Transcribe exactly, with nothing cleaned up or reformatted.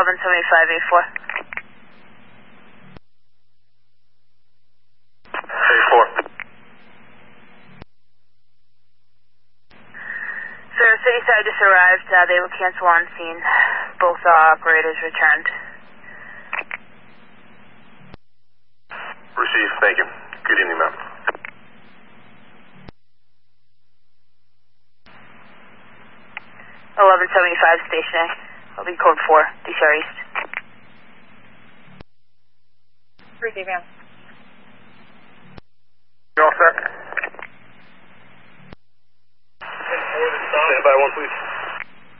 eleven seventy-five eight four. eight four. Sir, Cityside just arrived. Uh, they will cancel on scene. Both uh, operators returned. Received. Thank you. Good evening, ma'am. eleven seventy-five stationary. I'll be code four, D C R East. three D, ma'am.